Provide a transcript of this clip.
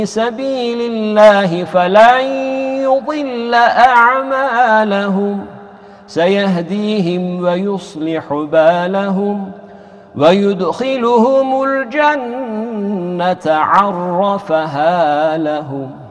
سبيل الله فلن يضل أعمالهم سيهديهم ويصلح بالهم ويدخلهم الجنة عرفها لهم.